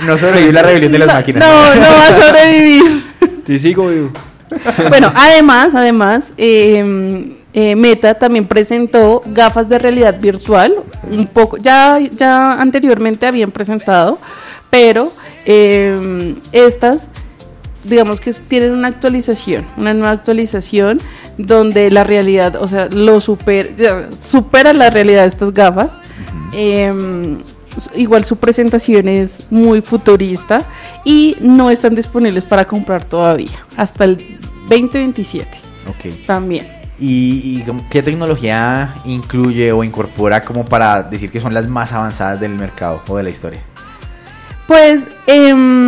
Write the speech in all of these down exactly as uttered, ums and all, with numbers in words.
No sobrevivió la rebelión de las no, máquinas. No, no va a sobrevivir. Sí, sigo vivo. Bueno, además, además, eh, eh, Meta también presentó gafas de realidad virtual, un poco, ya, ya anteriormente habían presentado, pero eh, estas, digamos que tienen una actualización, una nueva actualización donde la realidad, o sea, lo super, ya, supera la realidad de estas gafas. Uh-huh. Eh, igual su presentación es muy futurista y no están disponibles para comprar todavía, hasta el veinte veintisiete. Ok. También. ¿Y, y qué tecnología incluye o incorpora como para decir que son las más avanzadas del mercado o de la historia? Pues, eh,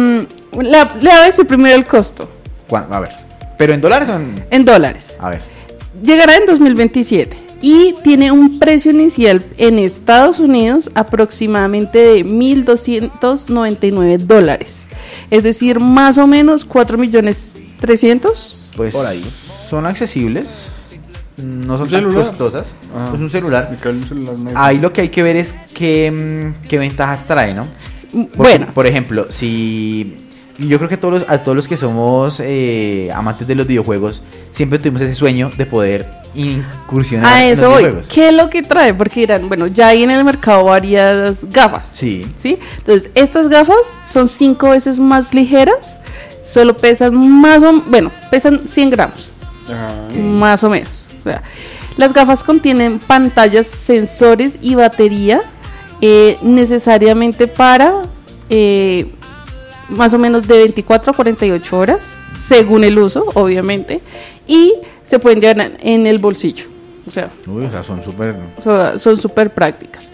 la, le voy a decir primero el costo. ¿Cuándo? A ver, ¿pero en dólares o en...? En dólares. A ver. Llegará en dos mil veintisiete y tiene un precio inicial en Estados Unidos aproximadamente de mil doscientos noventa y nueve dólares. Es decir, más o menos cuatro millones trescientos. Pues por ahí. Son accesibles. No son tan costosas. Ah, es un celular. un celular Ahí lo que hay que ver es qué, qué ventajas trae, ¿no? Porque, bueno. Por ejemplo, si... Yo creo que todos los, a todos los que somos eh, amantes de los videojuegos siempre tuvimos ese sueño de poder incursionar a en eso los voy. videojuegos. ¿Qué es lo que trae? Porque dirán, bueno, ya hay en el mercado varias gafas. Sí. ¿Sí? Entonces, estas gafas son cinco veces más ligeras, solo pesan más o bueno, pesan cien gramos. Ajá. Más o menos. O sea, las gafas contienen pantallas, sensores y batería eh, necesariamente para eh, más o menos de veinticuatro a cuarenta y ocho horas, según el uso, obviamente, y se pueden llevar en el bolsillo. O sea, Uy, o sea son súper... son súper prácticas.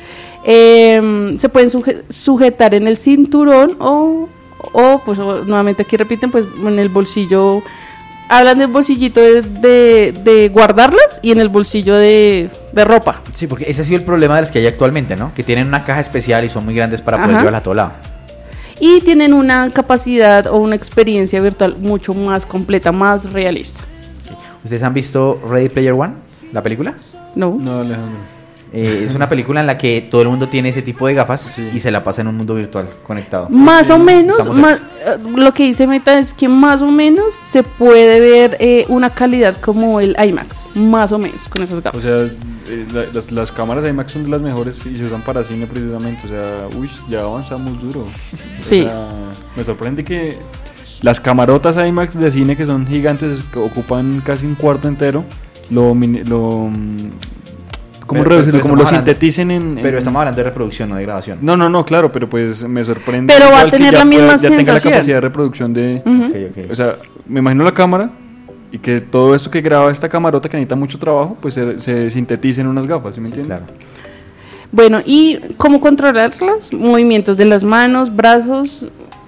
Eh, se pueden suje- sujetar en el cinturón o, o pues o, nuevamente aquí repiten, pues en el bolsillo. Hablan del bolsillito de, de, de guardarlas y en el bolsillo de, de ropa. Sí, porque ese ha sido el problema de las que hay actualmente, ¿no? Que tienen una caja especial y son muy grandes para poder Ajá. llevarla a todo lado. Y tienen una capacidad o una experiencia virtual mucho más completa, más realista. ¿Ustedes han visto Ready Player One, la película? ¿No? No, Alejandro. Eh, es una película en la que todo el mundo tiene ese tipo de gafas Sí. y se la pasa en un mundo virtual conectado. Más Sí, o menos, estamos más, eh, lo que dice Meta es que más o menos se puede ver eh, una calidad como el IMAX, más o menos con esas O gafas. sea, eh, la- las, las cámaras de IMAX son de las mejores y se usan para cine precisamente. O sea, uy, ya avanzamos duro. O Sí. sea, me sorprende que las camarotas IMAX de cine, que son gigantes, que ocupan casi un cuarto entero, lo... mini- lo mm, ¿Cómo Pero- reducirlo? pero Como lo estamos hablando- sinteticen en, en- Pero estamos hablando de reproducción, no de grabación. No, no, no, claro, pero pues me sorprende. Pero va a igual que tener ya la misma pueda- ya tenga la sensación. capacidad de reproducción de... Ujú. Ok, ok. O sea, me imagino la cámara y que todo esto que graba esta camarota que necesita mucho trabajo, pues se, se sintetiza en unas gafas, ¿sí me Sí, entiendes? claro. Bueno, ¿y cómo controlarlas? Movimientos de las manos, brazos,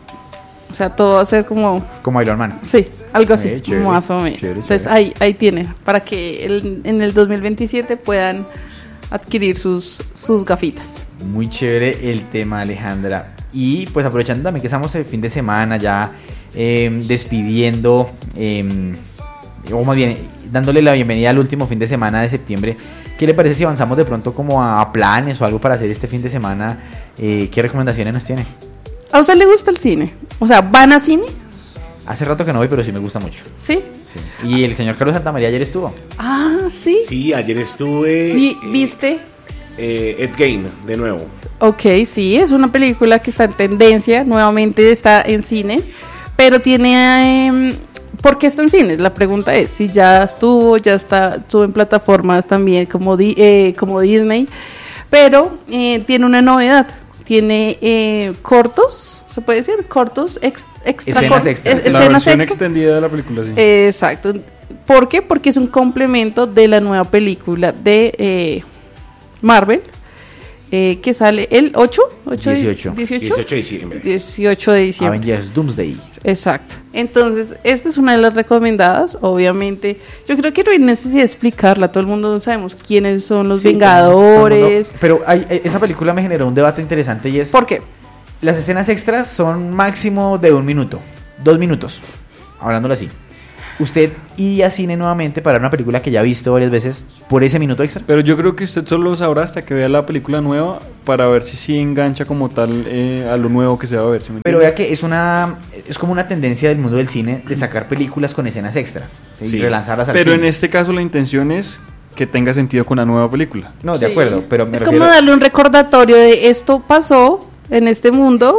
o sea, todo va a ser como, Como Iron Man. sí, algo así, Eh, chévere, más o menos. chévere, Entonces chévere. ahí, ahí tiene, para que el- en el dos mil veintisiete puedan adquirir sus, sus gafitas. Muy chévere el tema, Alejandra. Y pues aprovechando también que estamos el fin de semana ya eh, despidiendo, eh, o más bien dándole la bienvenida al último fin de semana de septiembre, ¿qué le parece si avanzamos de pronto como a, a planes o algo para hacer este fin de semana? Eh, ¿Qué recomendaciones nos tiene? ¿A usted le gusta el cine? O sea, ¿van a cine? Hace rato que no voy, pero sí me gusta mucho. ¿Sí? Sí. Y el señor Carlos Santamaría ayer estuvo. Ah, sí. Sí, ayer estuve. Vi- eh, ¿Viste? Eh, Ed Gein, de nuevo. Ok, sí, es una película que está en tendencia, nuevamente está en cines, pero tiene... eh, ¿por qué está en cines? La pregunta es, si ya estuvo, ya está, estuvo en plataformas también como, Di- eh, como Disney, pero eh, tiene una novedad, tiene eh, cortos, ¿se puede decir? Cortos, ex- extra Escenas cor- extras. es- La escenas versión extra. extendida de la película, sí. Exacto. ¿Por qué? Porque es un complemento de la nueva película de eh, Marvel, eh, que sale el ocho, ocho de- dieciocho. dieciocho, dieciocho de diciembre. dieciocho de diciembre. Avengers Doomsday. Exacto. Entonces, esta es una de las recomendadas, obviamente. Yo creo que no hay necesidad de explicarla, todo el mundo sabemos quiénes son los Sí, Vengadores. todo el mundo- Pero hay- eh, esa película me generó un debate interesante y es... ¿Por qué? Las escenas extras son máximo de un minuto, dos minutos, hablándolo así. ¿usted iría a cine nuevamente para ver una película que ya ha visto varias veces por ese minuto extra? Pero yo creo que usted solo lo sabrá hasta que vea la película nueva para ver si sí engancha como tal eh, a lo nuevo que se va a ver. ¿Sí me Pero entiende? vea que es una es como una tendencia del mundo del cine de sacar películas con escenas extra, ¿sí? Sí. Y relanzarlas al Pero cine. en este caso la intención es que tenga sentido con la nueva película. No, de Sí. acuerdo, pero me es refiero... como darle un recordatorio de esto pasó en este mundo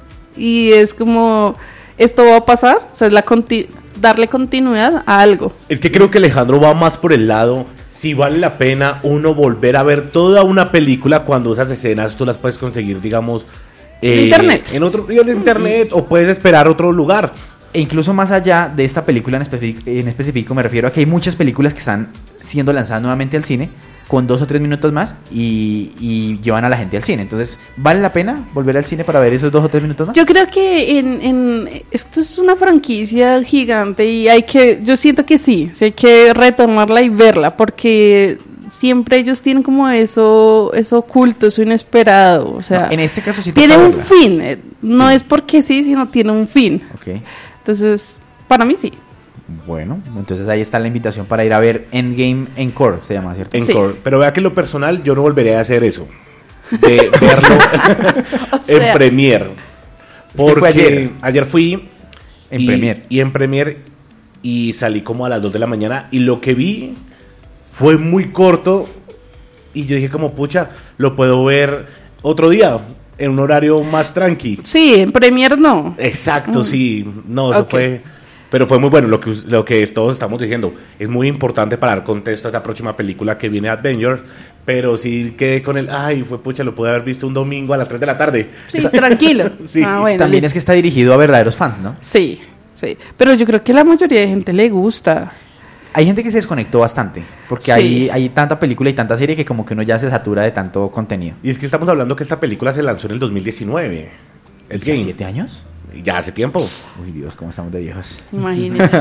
y es como esto va a pasar, o sea, es la conti- darle continuidad a algo. Es que creo que Alejandro va más por el lado, si vale la pena uno volver a ver toda una película cuando esas escenas tú las puedes conseguir, digamos, En internet. en otro en internet, o puedes esperar otro lugar. E incluso más allá de esta película en específico, en específico, me refiero a que hay muchas películas que están siendo lanzadas nuevamente al cine con dos o tres minutos más y, y llevan a la gente al cine. Entonces, ¿vale la pena volver al cine para ver esos dos o tres minutos más? Yo creo que en, en esto es una franquicia gigante y hay que, yo siento que sí, sí hay que retomarla y verla porque siempre ellos tienen como eso, eso oculto, eso inesperado, o sea, No, en este caso sí tiene toca un verla. fin, eh, no Sí. es porque sí, sino tiene un fin. Ok. Entonces, para mí sí. Bueno, entonces ahí está la invitación para ir a ver Endgame Encore, se llama, ¿cierto? Encore. Sí. Pero vea que en lo personal yo no volveré a hacer eso. De verlo O en sea, Premiere. Es que fue Porque ayer. ayer. fui En y, Premiere. y en Premiere y salí como a las dos de la mañana y lo que vi fue muy corto y yo dije como pucha, lo puedo ver otro día en un horario más tranqui. sí, en Premiere no. Exacto, sí. No, eso Ok. fue... Pero fue muy bueno lo que, lo que todos estamos diciendo. Es muy importante para dar contexto a esta próxima película que viene, Avengers. Pero sí quedé con el... Ay, fue pucha, lo pude haber visto un domingo a las tres de la tarde. Sí, tranquilo. Sí. Ah, bueno, También listo. es que está dirigido a verdaderos fans, ¿no? Sí, sí. Pero yo creo que la mayoría de gente le gusta. Hay gente que se desconectó bastante, porque Sí. hay, hay tanta película y tanta serie que como que uno ya se satura de tanto contenido. Y es que estamos hablando que esta película se lanzó en el dos mil diecinueve. El ¿Ya game. ¿Siete años? Ya hace tiempo. Uy, Dios, cómo estamos de viejos. Imagínense.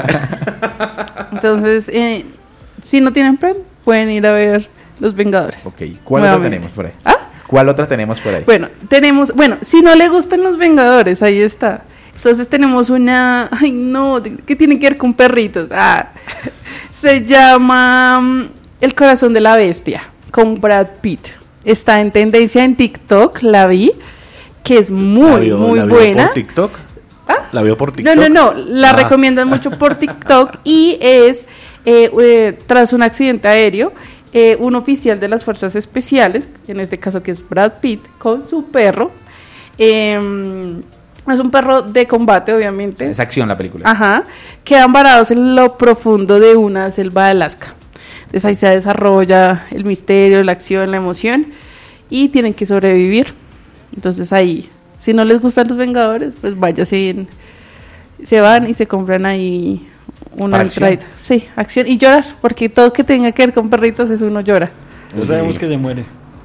Entonces, eh, si no tienen Prime, pueden ir a ver Los Vengadores. Ok, ¿cuál otra Nuevamente. tenemos por ahí? ¿Ah? ¿Cuál otra tenemos por ahí? Bueno, tenemos, bueno, si no le gustan Los Vengadores, ahí está. Entonces tenemos una, ay no, que tiene que ver con perritos. Ah, se llama mm, El Corazón de la Bestia, con Brad Pitt. Está en tendencia en TikTok, la vi, que es La muy, veo- muy la veo buena. por TikTok. ¿Ah? La veo por TikTok. No, no, no, la Ah. recomiendan mucho por TikTok y es eh, eh, tras un accidente aéreo, eh, un oficial de las fuerzas especiales, en este caso que es Brad Pitt, con su perro, eh, es un perro de combate obviamente, Es acción la película. ajá, quedan varados en lo profundo de una selva de Alaska. Entonces ahí se desarrolla el misterio, la acción, la emoción y tienen que sobrevivir. Entonces ahí, si no les gustan Los Vengadores, pues váyase en- se van y se compran ahí una Para acción. entradita. Sí, acción y llorar, porque todo que tenga que ver con perritos es uno llora. Ya Sí, sabemos sí. que se muere.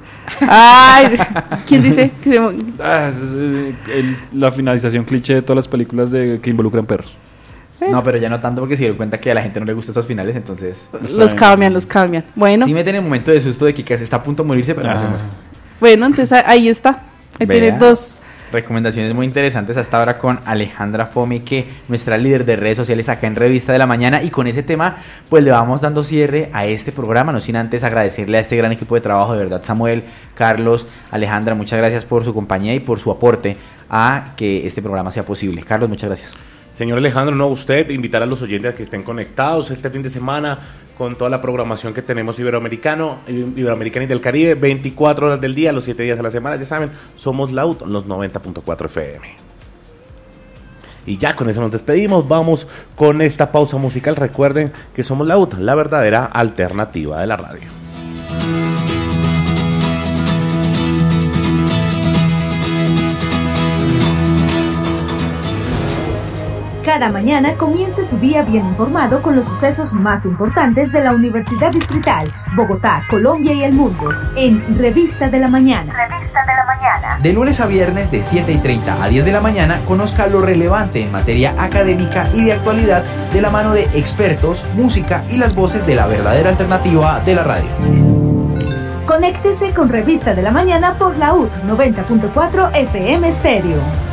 Ay, ¿quién dice? Que se- Ah, eso es, eh, el- la finalización cliché de todas las películas de, que involucran perros. No, pero ya no tanto porque se dio cuenta que a la gente no le gustan esos finales, entonces... los cambian, los cambian. Bueno, Sí meten el momento de susto de que casi está a punto de morirse, pero no se Ah. muere. bueno, entonces a- ahí está. Ahí Vea. tiene dos. Recomendaciones muy interesantes hasta ahora con Alejandra Fome, que nuestra líder de redes sociales acá en Revista de la Mañana, y con ese tema pues le vamos dando cierre a este programa, no sin antes agradecerle a este gran equipo de trabajo, de verdad, Samuel, Carlos, Alejandra, muchas gracias por su compañía y por su aporte a que este programa sea posible. Carlos, muchas gracias. Señor Alejandro, no, usted, invitar a los oyentes a que estén conectados este fin de semana con toda la programación que tenemos iberoamericano, iberoamericana y del Caribe, veinticuatro horas del día, los siete días a la semana, ya saben, somos la U T, los noventa punto cuatro F M. Y ya con eso nos despedimos, vamos con esta pausa musical, recuerden que somos la U T, la verdadera alternativa de la radio. Cada mañana comience su día bien informado con los sucesos más importantes de la Universidad Distrital, Bogotá, Colombia y el mundo, en Revista de la Mañana. Revista de la Mañana. De lunes a viernes de siete y treinta a diez de la mañana, conozca lo relevante en materia académica y de actualidad de la mano de expertos, música y las voces de la verdadera alternativa de la radio. Conéctese con Revista de la Mañana por la U T noventa punto cuatro F M Stereo.